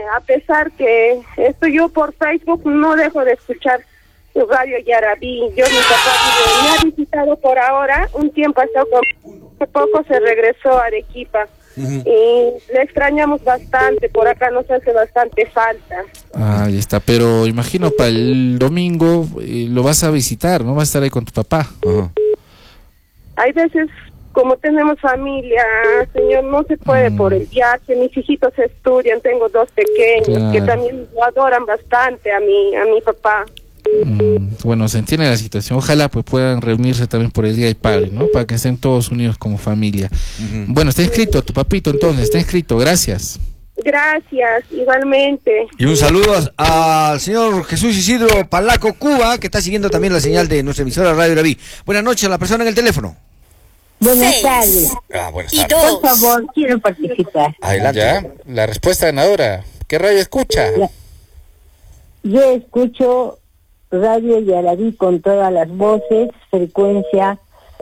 a pesar que estoy yo por Facebook, no dejo de escuchar su radio Yarabí. Mi papá me ha visitado por ahora, un tiempo ha estado hace poco se regresó a Arequipa. Y le extrañamos bastante, por acá nos hace bastante falta. Ahí está, pero imagino para el domingo lo vas a visitar, ¿no? Vas a estar ahí con tu papá. Hay veces, como tenemos familia, señor, no se puede por el viaje. Mis hijitos estudian, tengo 2 pequeños que también lo adoran bastante a mi papá. Bueno, se entiende la situación. Ojalá pues puedan reunirse también por el Día del Padre, ¿no? Para que estén todos unidos como familia. Bueno, está inscrito tu papito entonces, está inscrito, gracias. Gracias, igualmente. Y un saludo al señor Jesús Isidro Palaco Cuba, que está siguiendo también la señal de nuestra emisora Radio Yarabí. Buenas noches a la persona en el teléfono. Buenas tardes. Buenas Y tardes. por favor, quiero participar. Adelante. Ya, la respuesta ganadora. ¿Qué radio escucha? Yo escucho Radio Yarabí con todas las voces, frecuencia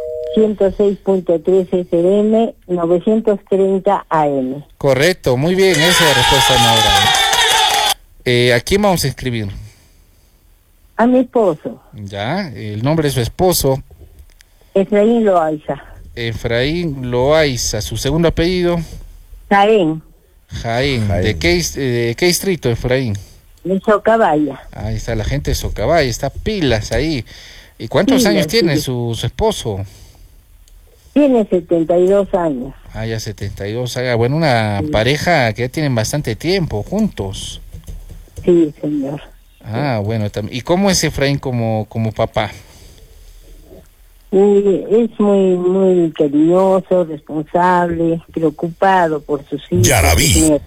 106.3 FM, 930 AM. Correcto, muy bien, esa es la respuesta ganadora. ¿A quién vamos a escribir? A mi esposo, Ya, el nombre de su esposo, Efraín Loaiza. Efraín Loaiza, su segundo apellido, Jaén, Jaén. ¿De qué distrito, Efraín? de Socabaya. Ahí está la gente de Socabaya, está pilas ahí. ¿Y cuántos Pilas, años tiene sí. su esposo? Tiene 72 años. Ya 72 años. Bueno, una pareja que ya tienen bastante tiempo juntos. Sí, señor. Bueno, ¿y cómo es Efraín como papá? Es muy cariñoso, responsable, preocupado por sus hijos. Yarabí.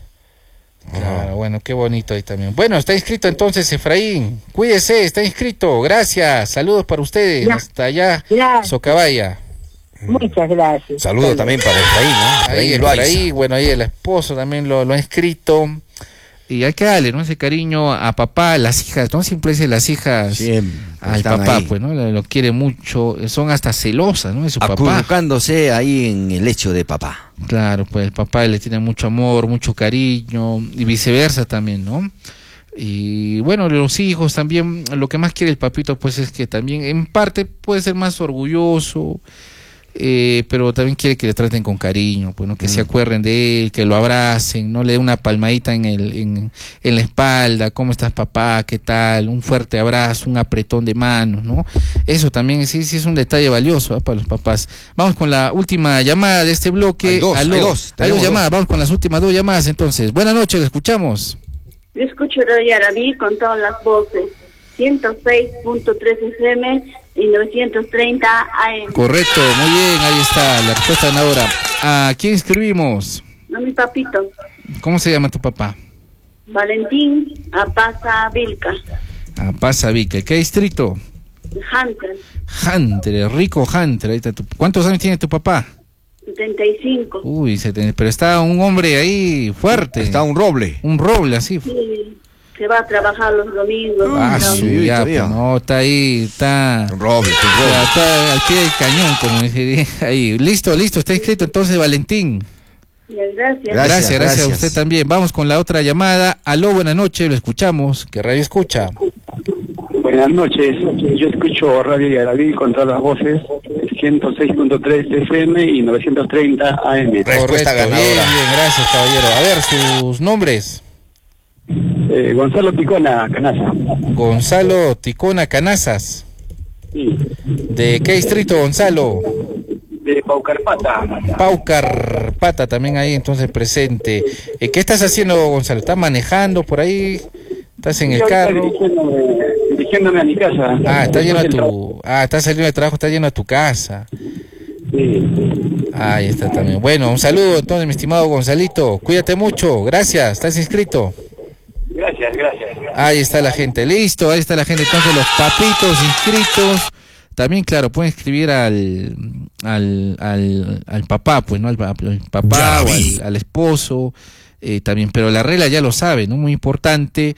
Claro, bueno, qué bonito ahí también. Bueno, está inscrito entonces Efraín. Cuídese, está inscrito. Gracias. Saludos para ustedes. Ya. Hasta allá, Gracias. Socabaya. Muchas gracias. Saludo también para Efraín, ¿no? Ahí Efraín, bueno, ahí el esposo también lo ha inscrito. Y hay que darle, ¿no? Ese cariño a papá, las hijas, ¿no? Siempre dice las hijas al papá, ahí. Pues, ¿no? Lo quiere mucho, son hasta celosas, ¿no? De su papá. Acurrucándose ahí en el lecho de papá. Claro, pues el papá le tiene mucho amor, mucho cariño, y viceversa también, ¿no? Y bueno, los hijos también, lo que más quiere el papito, pues es que también, en parte, puede ser más orgulloso, pero también quiere que le traten con cariño, pues, ¿no? Que se acuerden de él, que lo abracen, no le den una palmadita en la espalda. ¿Cómo estás, papá? ¿Qué tal? Un fuerte abrazo, un apretón de manos, ¿no? Eso también sí es un detalle valioso, ¿eh? Para los papás. Vamos con la última llamada de este bloque. Hay dos llamadas. Vamos con las últimas 2 llamadas entonces. Buenas noches, le escuchamos. Yo escucho Radio Yarabí con todas las voces, 106.3 FM y 930 AM. Correcto, muy bien, ahí está la respuesta ganadora. ¿A quién escribimos? A mi papito, ¿Cómo se llama tu papá? Valentín Apaza Vilca, Pasa Vica. ¿Qué distrito? Hunter, Hunter, rico Hunter. Ahí está ¿Cuántos años tiene tu papá? 75. Uy, pero está un hombre ahí fuerte. Está un roble. Un roble así. Sí, se va a trabajar los domingos. sí, ya, todavía. pues, no, está ahí, está... Un roble. Está al pie del cañón, como dice ahí. Listo, está inscrito entonces Valentín. Gracias. Gracias a usted también. Vamos con la otra llamada. Aló, buenas noches, lo escuchamos. ¿Qué radio escucha? Buenas noches, yo escucho Radio Yarabí con todas las voces, 106.3 FM y 930 AM. Respuesta ganadora. Bien, gracias, caballero. A ver, sus nombres. Gonzalo Ticona, Canasa. Gonzalo Ticona Canazas. Sí. ¿De qué distrito, Gonzalo? De Paucarpata. Paucarpata también ahí entonces presente. ¿Qué estás haciendo, Gonzalo? ¿Estás manejando por ahí? ¿Estás en el carro? Dirigiéndome a mi casa. Estás saliendo de trabajo, estás yendo a tu casa. Sí. Ahí está también. Bueno, un saludo entonces, mi estimado Gonzalito. Cuídate mucho, gracias, ¿estás inscrito? Gracias. Ahí está la gente, listo, ahí está la gente. Entonces los papitos inscritos. También, claro, pueden escribir al papá, pues, ¿no? Al papá o al esposo, también. Pero la regla ya lo sabe, ¿no? Muy importante.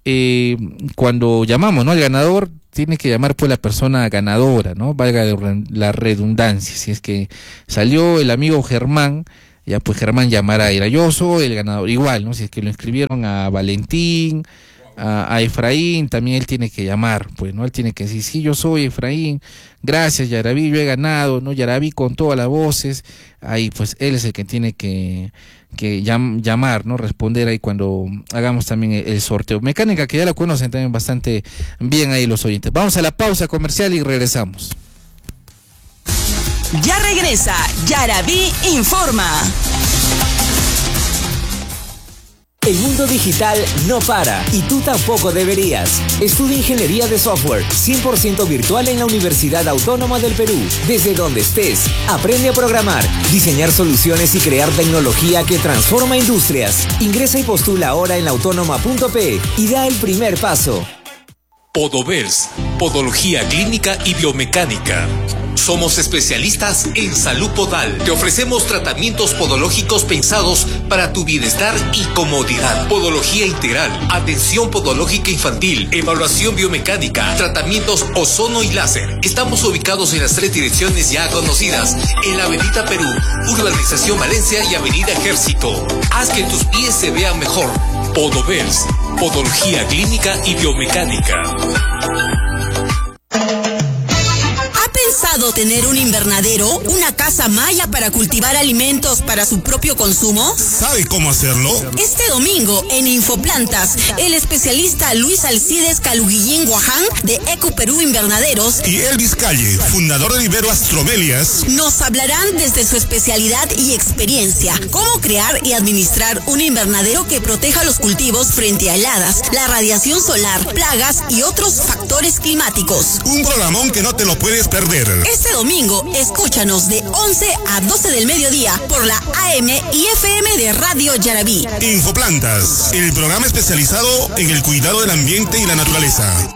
Cuando llamamos, ¿no? Al ganador, tiene que llamar pues la persona ganadora, ¿no? Valga la redundancia. Si es que salió el amigo Germán, ya pues Germán llamará, yo soy el ganador, igual, ¿no? Si es que lo inscribieron a Valentín, a Efraín, también él tiene que llamar, pues, ¿no? Él tiene que decir, sí, yo soy Efraín, gracias Yaraví, yo he ganado, ¿no? Yaraví con todas las voces, ahí pues él es el que tiene que llamar, ¿no? Responder ahí cuando hagamos también el sorteo. Mecánica que ya la conocen también bastante bien ahí los oyentes. Vamos a la pausa comercial y regresamos. Ya regresa Yaraví Informa. El mundo digital no para y tú tampoco deberías. Estudia Ingeniería de Software 100% virtual en la Universidad Autónoma del Perú. Desde donde estés, aprende a programar, diseñar soluciones y crear tecnología que transforma industrias. Ingresa y postula ahora en laautónoma.pe y da el primer paso. Podovers, Podología Clínica y Biomecánica. Somos especialistas en salud podal. Te ofrecemos tratamientos podológicos pensados para tu bienestar y comodidad. Podología integral, atención podológica infantil, evaluación biomecánica, tratamientos ozono y láser. Estamos ubicados en las 3 direcciones ya conocidas, en la Avenida Perú, Urbanización Valencia y Avenida Ejército. Haz que tus pies se vean mejor. Podovers, Podología Clínica y Biomecánica. ¿Ha pensado tener un invernadero, una casa maya para cultivar alimentos para su propio consumo? ¿Sabe cómo hacerlo? Este domingo en Infoplantas, el especialista Luis Alcides Caluguillín Guaján de Eco Perú Invernaderos y Elvis Calle, fundador de Vivero Astromelias, nos hablarán desde su especialidad y experiencia cómo crear y administrar un invernadero que proteja los cultivos frente a heladas, la radiación solar, plagas y otros factores climáticos. Un programón que no te lo puedes perder. Este domingo, escúchanos de 11 a 12 del mediodía por la AM y FM de Radio Yaraví. Infoplantas, el programa especializado en el cuidado del ambiente y la naturaleza.